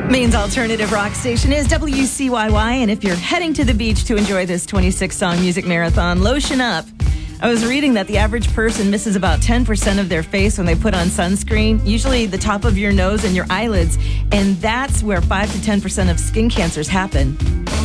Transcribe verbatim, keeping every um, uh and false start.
Maine's alternative rock station is W C Y Y, and if you're heading to the beach to enjoy this twenty-six song music marathon, lotion up. I was reading that the average person misses about ten percent of their face when they put on sunscreen, usually the top of your nose and your eyelids, and that's where five to ten percent of skin cancers happen.